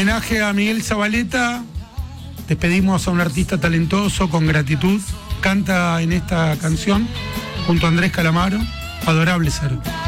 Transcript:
homenaje a Miguel Zabaleta, despedimos a un artista talentoso con gratitud. Canta en esta canción junto a Andrés Calamaro, Adorable Ser.